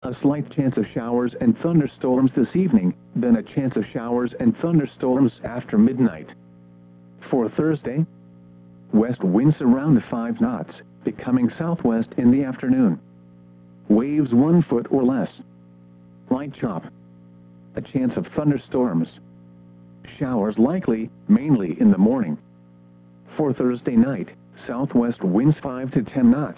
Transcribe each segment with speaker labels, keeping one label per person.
Speaker 1: A slight chance of showers and thunderstorms this evening, then a chance of showers and thunderstorms after midnight. For Thursday, west winds around 5 knots, becoming southwest in the afternoon. Waves 1 foot or less. Light chop. A chance of thunderstorms. Showers likely, mainly in the morning. For Thursday night, southwest winds 5 to 10 knots.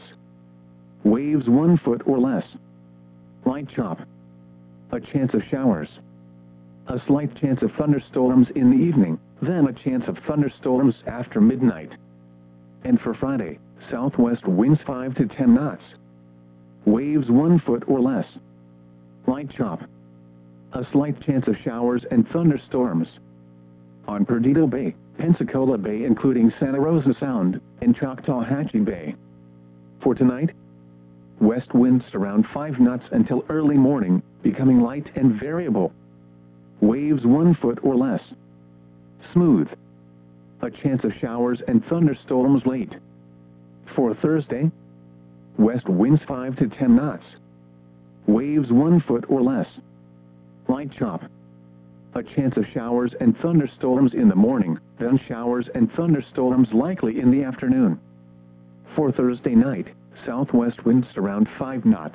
Speaker 1: Waves 1 foot or less. Light chop. A chance of showers. A slight chance of thunderstorms in the evening, then a chance of thunderstorms after midnight. And for Friday, southwest winds 5 to 10 knots. Waves 1 foot or less. Light chop. A slight chance of showers and thunderstorms. On Perdido Bay, Pensacola Bay including Santa Rosa Sound, and Choctawhatchee Bay. For tonight, west winds around 5 knots until early morning, becoming light and variable. Waves 1 foot or less. Smooth. A chance of showers and thunderstorms late. For Thursday, west winds 5 to 10 knots. Waves 1 foot or less. Light chop. A chance of showers and thunderstorms in the morning, then showers and thunderstorms likely in the afternoon. For Thursday night, southwest winds around 5 knots.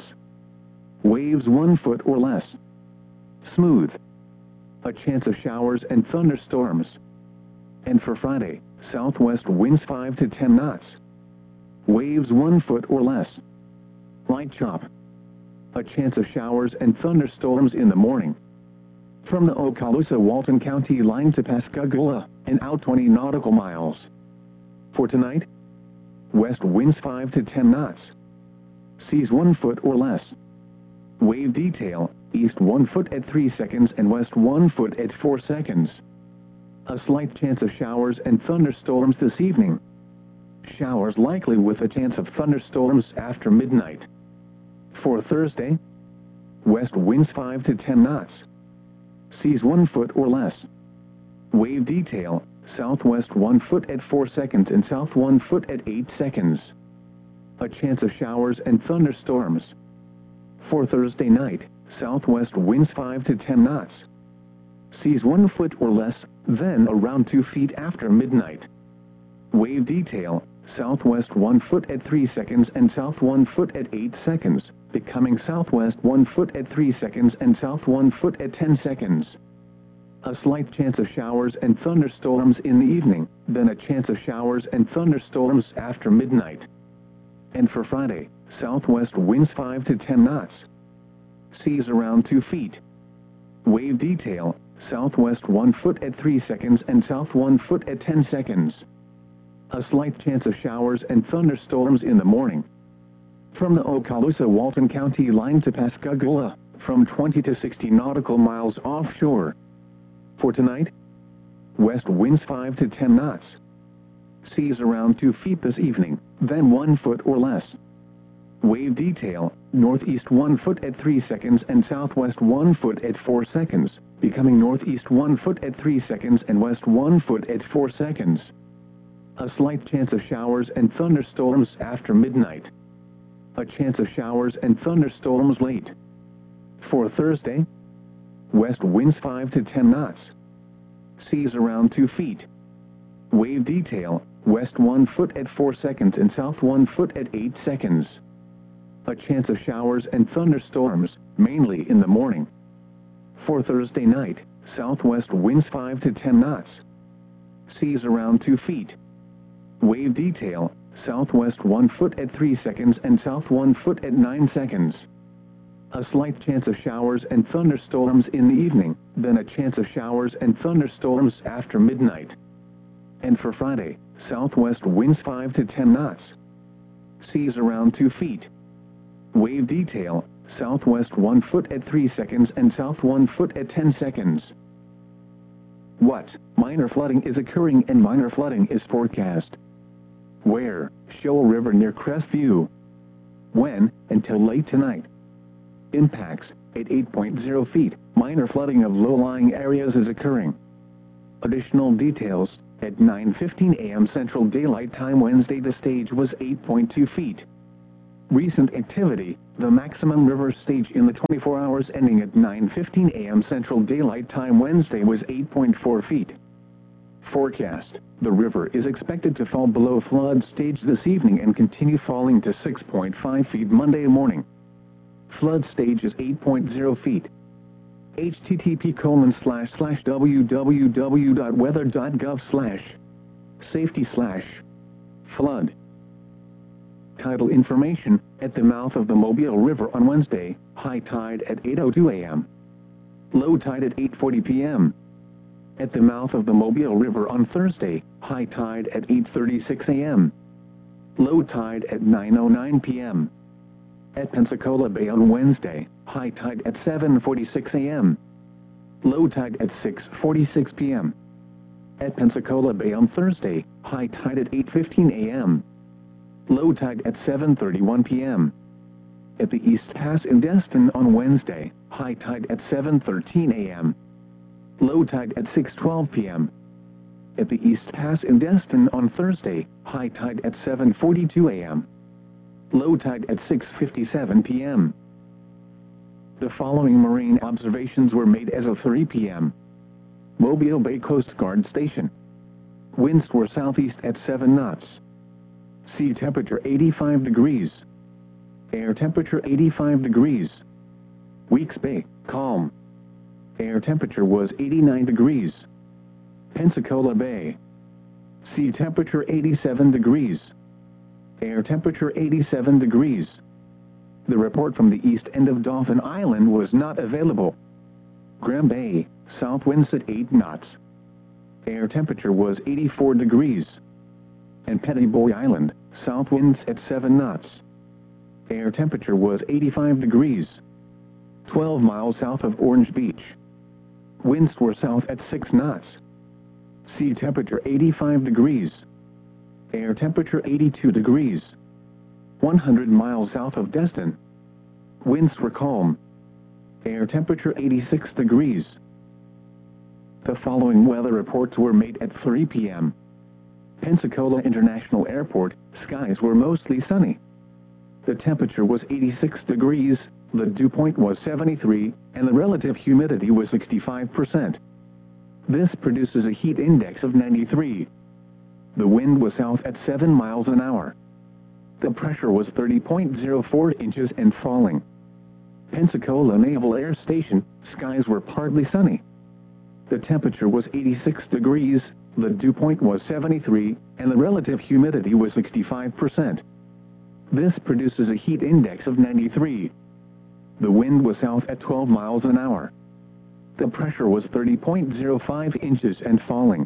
Speaker 1: Waves 1 foot or less. Smooth. A chance of showers and thunderstorms. And for Friday, southwest winds 5 to 10 knots. Waves 1 foot or less. Light chop. A chance of showers and thunderstorms in the morning. From the Okaloosa-Walton County line to Pascagoula, and out 20 nautical miles. For tonight, west winds 5 to 10 knots. Seas 1 foot or less. Wave detail, east 1 foot at 3 seconds and west 1 foot at 4 seconds. A slight chance of showers and thunderstorms this evening. Showers likely with a chance of thunderstorms after midnight. For Thursday, west winds 5 to 10 knots. Seas 1 foot or less. Wave detail, southwest 1 foot at 4 seconds and south 1 foot at 8 seconds. A chance of showers and thunderstorms. For Thursday night, southwest winds 5 to 10 knots. Seas 1 foot or less, then around 2 feet after midnight. Wave detail, southwest 1 foot at 3 seconds and south 1 foot at 8 seconds, becoming southwest 1 foot at 3 seconds and south 1 foot at 10 seconds. A slight chance of showers and thunderstorms in the evening, then a chance of showers and thunderstorms after midnight. And for Friday, southwest winds 5 to 10 knots. Seas around 2 feet. Wave detail, southwest 1 foot at 3 seconds and south 1 foot at 10 seconds. A slight chance of showers and thunderstorms in the morning. From the Okaloosa-Walton County line to Pascagoula, from 20 to 60 nautical miles offshore. For tonight, west winds 5 to 10 knots. Seas around 2 feet this evening, then 1 foot or less. Wave detail, northeast 1 foot at 3 seconds and southwest 1 foot at 4 seconds, becoming northeast 1 foot at 3 seconds and west 1 foot at 4 seconds. A slight chance of showers and thunderstorms after midnight. A chance of showers and thunderstorms late. For Thursday, west winds 5 to 10 knots. Seas around 2 feet. Wave detail, west 1 foot at 4 seconds and south 1 foot at 8 seconds. A chance of showers and thunderstorms, mainly in the morning. For Thursday night, southwest winds 5 to 10 knots. Seas around 2 feet. Wave detail, southwest 1 foot at 3 seconds and south 1 foot at 9 seconds. A slight chance of showers and thunderstorms in the evening, then a chance of showers and thunderstorms after midnight. And for Friday, southwest winds 5 to 10 knots. Seas around 2 feet. Wave detail, southwest 1 foot at 3 seconds and south 1 foot at 10 seconds. What minor flooding is occurring and minor flooding is forecast? Where? Shoal River near Crestview. When? Until late tonight. Impacts, at 8.0 feet, minor flooding of low-lying areas is occurring. Additional details, at 9:15 a.m. Central Daylight Time Wednesday the stage was 8.2 feet. Recent activity: the maximum river stage in the 24 hours ending at 9:15 a.m. Central Daylight Time Wednesday was 8.4 feet. Forecast: the river is expected to fall below flood stage this evening and continue falling to 6.5 feet Monday morning. Flood stage is 8.0 feet. http://www.weather.gov/safety/flood. Tidal information: at the mouth of the Mobile River on Wednesday, high tide at 8:02 a.m. Low tide at 8:40 p.m. At the mouth of the Mobile River on Thursday, high tide at 8:36 a.m. Low tide at 9:09 p.m. At Pensacola Bay on Wednesday, high tide at 7:46 a.m. Low tide at 6:46 p.m. At Pensacola Bay on Thursday, high tide at 8:15 a.m. Low tide at 7:31 p.m. At the East Pass in Destin on Wednesday, high tide at 7:13 a.m. Low tide at 6:12 p.m. At the East Pass in Destin on Thursday, high tide at 7:42 a.m. Low tide at 6:57 p.m. The following marine observations were made as of 3 p.m. Mobile Bay Coast Guard Station. Winds were southeast at 7 knots. Sea temperature 85 degrees. Air temperature 85 degrees. Weeks Bay, calm. Air temperature was 89 degrees. Pensacola Bay. Sea temperature 87 degrees. Air temperature 87 degrees. The report from the east end of Dauphin Island was not available. Graham Bay, south winds at 8 knots. Air temperature was 84 degrees. And Petty Boy Island, south winds at 7 knots. Air temperature was 85 degrees. 12 miles south of Orange Beach. Winds were south at 6 knots. Sea temperature 85 degrees. Air temperature 82 degrees. 100 miles south of Destin. Winds were calm. Air temperature 86 degrees. The following weather reports were made at 3 p.m. Pensacola International Airport, skies were mostly sunny. The temperature was 86 degrees, the dew point was 73, and the relative humidity was 65%. This produces a heat index of 93. The wind was south at 7 miles an hour. The pressure was 30.04 inches and falling. Pensacola Naval Air Station, skies were partly sunny. The temperature was 86 degrees, the dew point was 73, and the relative humidity was 65%. This produces a heat index of 93. The wind was south at 12 miles an hour. The pressure was 30.05 inches and falling.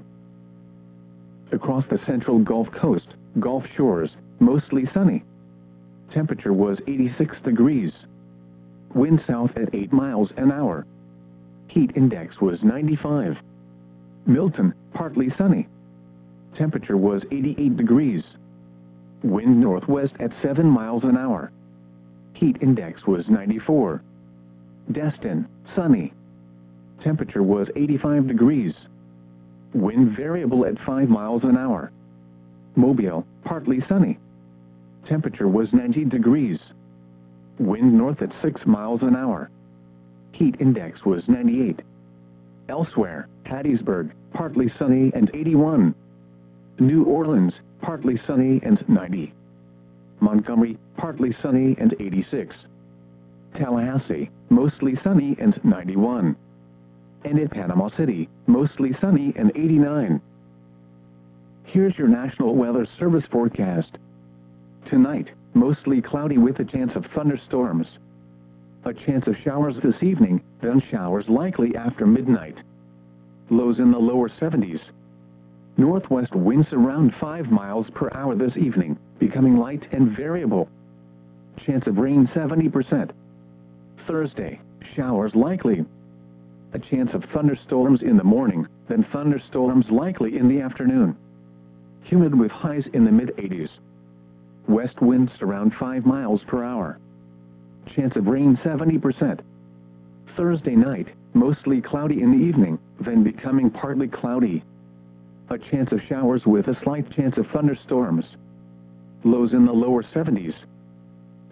Speaker 1: Across the central Gulf Coast, Gulf shores, mostly sunny. Temperature was 86 degrees. Wind south at 8 miles an hour. Heat index was 95. Milton, partly sunny. Temperature was 88 degrees. Wind northwest at 7 miles an hour. Heat index was 94. Destin, sunny. Temperature was 85 degrees. Wind variable at 5 miles an hour. Mobile, partly sunny. Temperature was 90 degrees. Wind north at 6 miles an hour. Heat index was 98. Elsewhere, Hattiesburg, partly sunny and 81. New Orleans, partly sunny and 90. Montgomery, partly sunny and 86. Tallahassee, mostly sunny and 91. And in Panama City, mostly sunny and 89. Here's your National Weather Service forecast. Tonight, mostly cloudy with a chance of thunderstorms. A chance of showers this evening, then showers likely after midnight. Lows in the lower 70s. Northwest winds around 5 miles per hour this evening, becoming light and variable. Chance of rain 70%. Thursday, showers likely. A chance of thunderstorms in the morning, then thunderstorms likely in the afternoon. Humid with highs in the mid-80s. West winds around 5 miles per hour. Chance of rain 70%. Thursday night, mostly cloudy in the evening, then becoming partly cloudy. A chance of showers with a slight chance of thunderstorms. Lows in the lower 70s.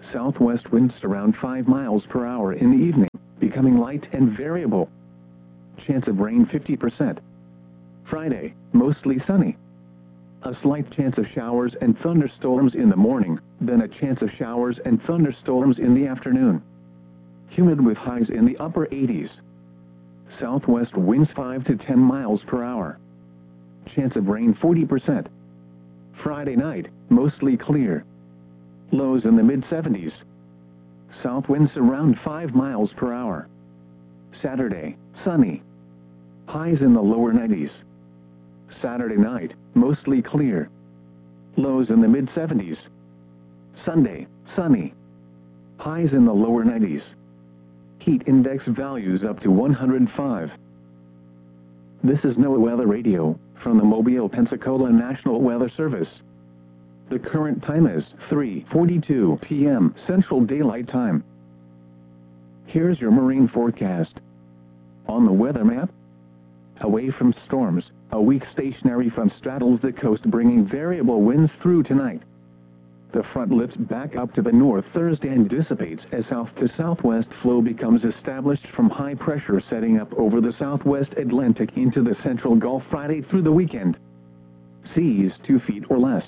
Speaker 1: southwest winds around 5 miles per hour in the evening, becoming light and variable. Chance of rain 50%. Friday, mostly sunny. A slight chance of showers and thunderstorms in the morning, then a chance of showers and thunderstorms in the afternoon. Humid with highs in the upper 80s. Southwest winds 5 to 10 miles per hour. Chance of rain 40%. Friday night, mostly clear. Lows in the mid-70s. South winds around 5 miles per hour. Saturday, sunny. Highs in the lower 90s. Saturday night, mostly clear. Lows in the mid-70s. Sunday, sunny. Highs in the lower 90s. Heat index values up to 105. This is NOAA Weather Radio, from the Mobile, Pensacola National Weather Service. The current time is 3:42 p.m. Central Daylight Time. Here's your marine forecast. On the weather map, away from storms, a weak stationary front straddles the coast, bringing variable winds through tonight. The front lifts back up to the north Thursday and dissipates as south to southwest flow becomes established from high pressure setting up over the southwest Atlantic into the central Gulf Friday through the weekend. Seas 2 feet or less.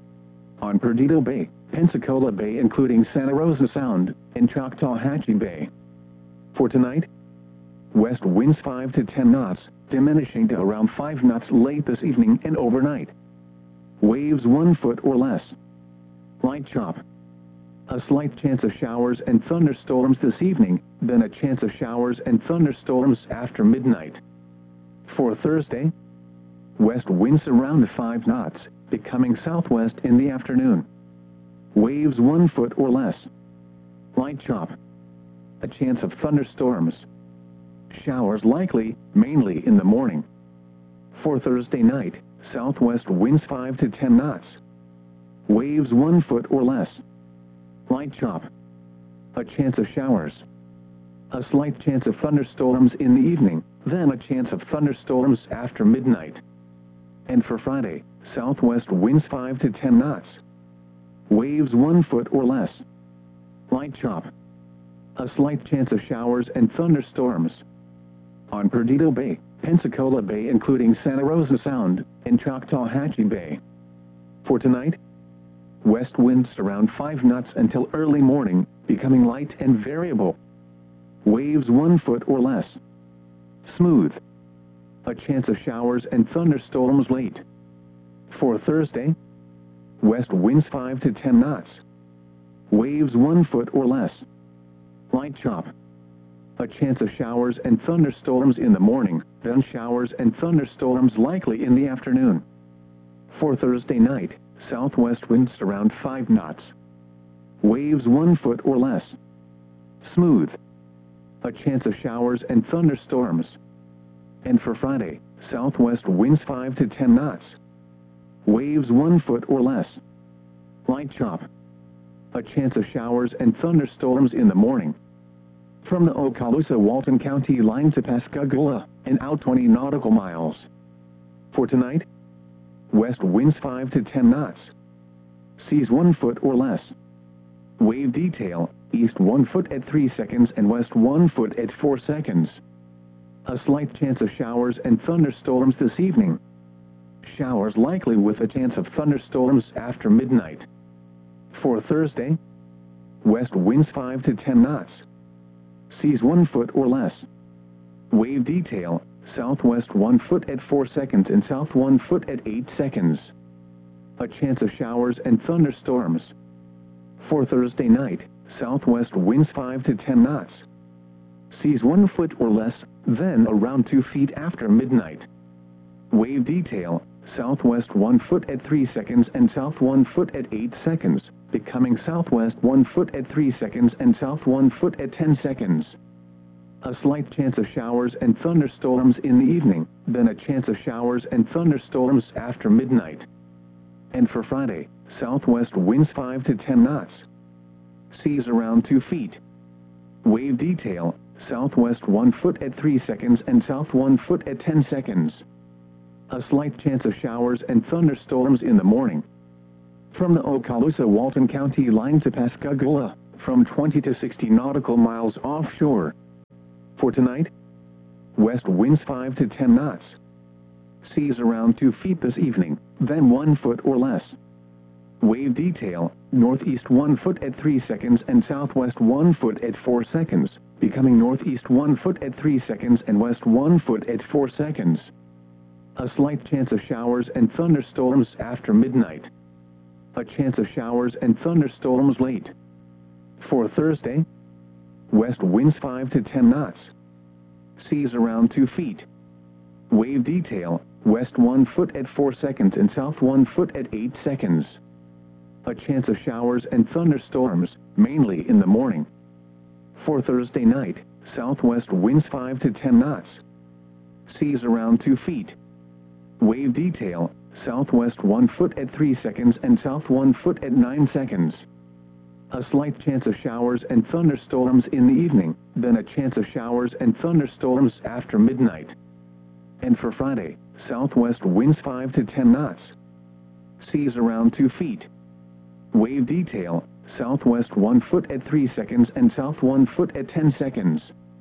Speaker 1: On Perdido Bay, Pensacola Bay including Santa Rosa Sound, and Choctawhatchee Bay. For tonight, west winds 5 to 10 knots, diminishing to around 5 knots late this evening and overnight. Waves 1 foot or less. Light chop. A slight chance of showers and thunderstorms this evening, then a chance of showers and thunderstorms after midnight. For Thursday, west winds around 5 knots, becoming southwest in the afternoon. Waves 1 foot or less. Light chop. A chance of thunderstorms. Showers likely, mainly in the morning. For Thursday night, southwest winds 5 to 10 knots. Waves 1 foot or less. Light chop. A chance of showers. A slight chance of thunderstorms in the evening, then a chance of thunderstorms after midnight. And for Friday, southwest winds 5 to 10 knots. Waves 1 foot or less. Light chop. A slight chance of showers and thunderstorms. On Perdido Bay, Pensacola Bay including Santa Rosa Sound, and Choctawhatchee Bay. For tonight, west winds around 5 knots until early morning, becoming light and variable. Waves 1 foot or less. Smooth. A chance of showers and thunderstorms late. For Thursday, west winds 5 to 10 knots. Waves 1 foot or less. Light chop. A chance of showers and thunderstorms in the morning, then showers and thunderstorms likely in the afternoon. For Thursday night, southwest winds around 5 knots. Waves 1 foot or less. Smooth. A chance of showers and thunderstorms. And for Friday, southwest winds 5 to 10 knots. Waves 1 foot or less. Light chop. A chance of showers and thunderstorms in the morning. From the Okaloosa-Walton County line to Pascagoula, and out 20 nautical miles. For tonight, west winds 5 to 10 knots. Seas 1 foot or less. Wave detail, east 1 foot at 3 seconds and west 1 foot at 4 seconds. A slight chance of showers and thunderstorms this evening. Showers likely with a chance of thunderstorms after midnight. For Thursday, west winds 5 to 10 knots. Seas 1 foot or less. Wave detail, southwest 1 foot at 4 seconds and south 1 foot at 8 seconds. A chance of showers and thunderstorms. For Thursday night, southwest winds 5 to 10 knots. Seas 1 foot or less, then around 2 feet after midnight. Wave detail, southwest 1 foot at 3 seconds and south 1 foot at 8 seconds, becoming southwest 1 foot at 3 seconds and south 1 foot at 10 seconds. A slight chance of showers and thunderstorms in the evening, then a chance of showers and thunderstorms after midnight. And for Friday, southwest winds 5 to 10 knots. Seas around 2 feet. Wave detail, southwest 1 foot at 3 seconds and south 1 foot at 10 seconds. A slight chance of showers and thunderstorms in the morning. From the Okaloosa-Walton County line to Pascagoula, from 20 to 60 nautical miles offshore. For tonight, west winds 5 to 10 knots. Seas around 2 feet this evening, then 1 foot or less. Wave detail, northeast 1 foot at 3 seconds and southwest 1 foot at 4 seconds, becoming northeast 1 foot at 3 seconds and west 1 foot at 4 seconds. A slight chance of showers and thunderstorms after midnight. A chance of showers and thunderstorms late. For Thursday, west winds 5 to 10 knots. Seas around 2 feet. Wave detail, west 1 foot at 4 seconds and south 1 foot at 8 seconds. A chance of showers and thunderstorms, mainly in the morning. For Thursday night, southwest winds 5 to 10 knots. Seas around 2 feet. Wave detail, southwest 1 foot at 3 seconds and south 1 foot at 9 seconds. A slight chance of showers and thunderstorms in the evening, then a chance of showers and thunderstorms after midnight. And for Friday, southwest winds 5 to 10 knots. Seas around 2 feet. Wave detail, southwest 1 foot at 3 seconds and south 1 foot at 10 seconds.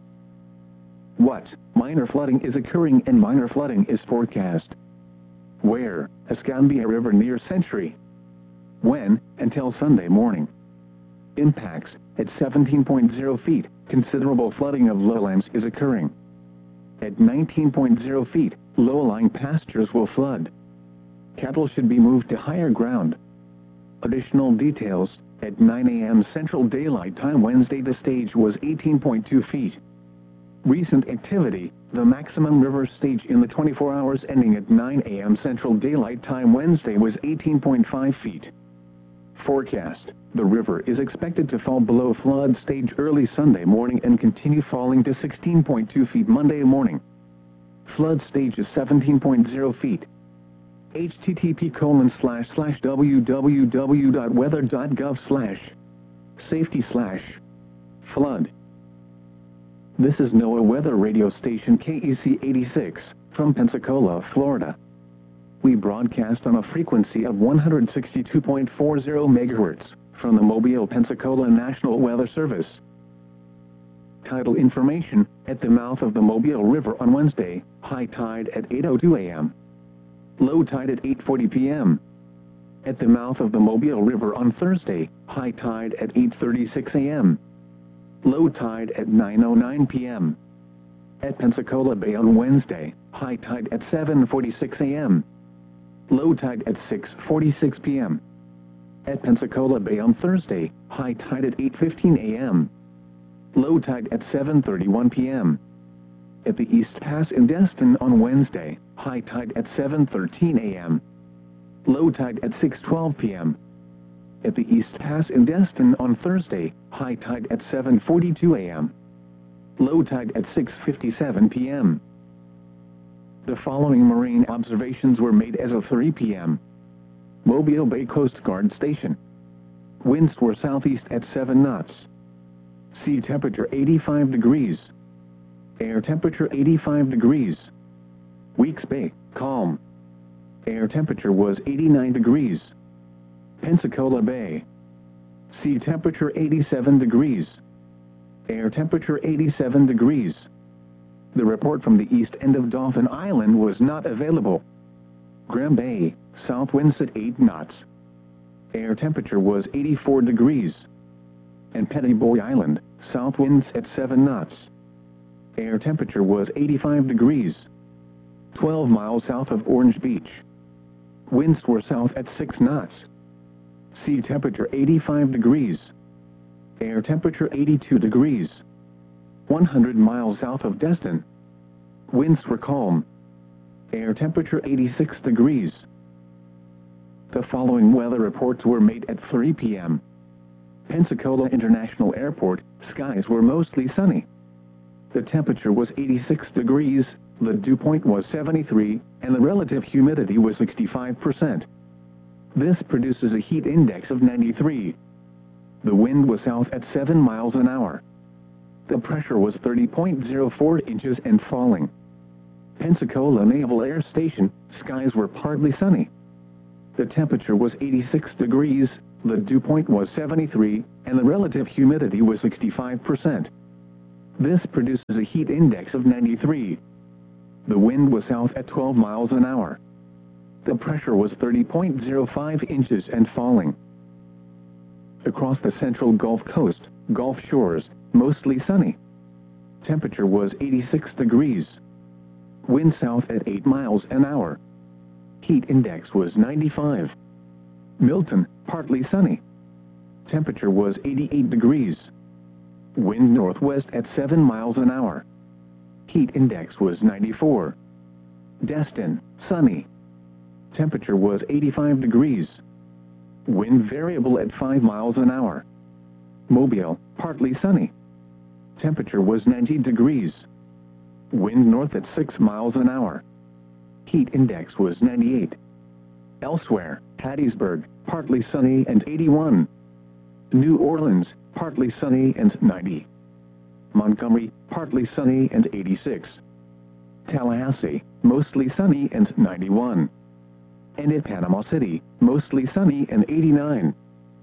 Speaker 1: What? Minor flooding is occurring and minor flooding is forecast. Where? Escambia River near Century. When? Until Sunday morning. Impacts, at 17.0 feet, considerable flooding of lowlands is occurring. At 19.0 feet, low-lying pastures will flood. Cattle should be moved to higher ground. Additional details, at 9 a.m. Central Daylight Time Wednesday the stage was 18.2 feet. Recent activity, the maximum river stage in the 24 hours ending at 9 a.m. Central Daylight Time Wednesday was 18.5 feet. Forecast, the river is expected to fall below flood stage early Sunday morning and continue falling to 16.2 feet Monday morning. Flood stage is 17.0 feet. http://www.weather.gov/safety/flood. This is NOAA Weather Radio Station KEC 86, from Pensacola, Florida. We broadcast on a frequency of 162.40 MHz, from the Mobile, Pensacola National Weather Service. Tidal information, at the mouth of the Mobile River on Wednesday, high tide at 8:02 a.m. Low tide at 8:40 p.m. At the mouth of the Mobile River on Thursday, high tide at 8:36 a.m. Low tide at 9:09 p.m. At Pensacola Bay on Wednesday, high tide at 7:46 a.m. Low tide at 6:46 p.m. At Pensacola Bay on Thursday, high tide at 8:15 a.m. Low tide at 7:31 p.m. At the East Pass in Destin on Wednesday, high tide at 7:13 a.m. Low tide at 6:12 p.m. At the East Pass in Destin on Thursday, high tide at 7:42 a.m. Low tide at 6:57 p.m. The following marine observations were made as of 3 p.m. Mobile Bay Coast Guard Station. Winds were southeast at 7 knots. Sea temperature 85 degrees. Air temperature 85 degrees. Weeks Bay, calm. Air temperature was 89 degrees. Pensacola Bay. Sea temperature 87 degrees. Air temperature 87 degrees. The report from the east end of Dauphin Island was not available. Graham Bay, south winds at 8 knots. Air temperature was 84 degrees. And Petty Boy Island, south winds at 7 knots. Air temperature was 85 degrees. 12 miles south of Orange Beach. Winds were south at 6 knots. Sea temperature 85 degrees. Air temperature 82 degrees. 100 miles south of Destin. Winds were calm. Air temperature 86 degrees. The following weather reports were made at 3 p.m. Pensacola International Airport, skies were mostly sunny. The temperature was 86 degrees, the dew point was 73, and the relative humidity was 65%. This produces a heat index of 93. The wind was south at 7 miles an hour. The pressure was 30.04 inches and falling. Pensacola Naval Air Station, skies were partly sunny. The temperature was 86 degrees, The dew point was 73, and the relative humidity was 65%. This produces a heat index of 93. The wind was south at 12 miles an hour. The pressure was 30.05 inches and falling. Across the central Gulf Coast, Gulf shores, mostly sunny. Temperature was 86 degrees. Wind south at 8 miles an hour. Heat index was 95. Milton, partly sunny. Temperature was 88 degrees. Wind northwest at 7 miles an hour. Heat index was 94. Destin, sunny. Temperature was 85 degrees. Wind variable at 5 miles an hour. Mobile, partly sunny. Temperature was 90 degrees. Wind north at 6 miles an hour. Heat index was 98. Elsewhere, Hattiesburg, partly sunny and 81. New Orleans, partly sunny and 90. Montgomery, partly sunny and 86. Tallahassee, mostly sunny and 91. And in Panama City, mostly sunny and 89.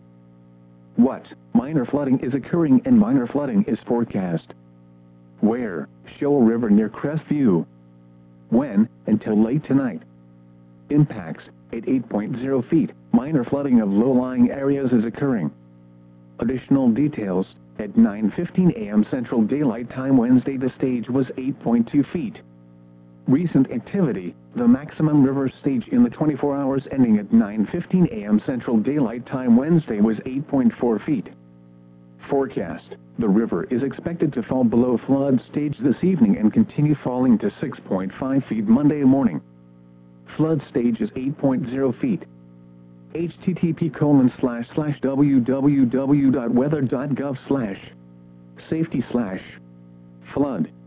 Speaker 1: What? Minor flooding is occurring and minor flooding is forecast. Where? Shoal River near Crestview. When? Until late tonight. Impacts, at 8.0 feet, minor flooding of low-lying areas is occurring. Additional details, at 9:15 a.m. Central Daylight Time Wednesday the stage was 8.2 feet. Recent activity, the maximum river stage in the 24 hours ending at 9:15 a.m. Central Daylight Time Wednesday was 8.4 feet. Forecast, the river is expected to fall below flood stage this evening and continue falling to 6.5 feet Monday morning. Flood stage is 8.0 feet. http://www.weather.gov/safety/flood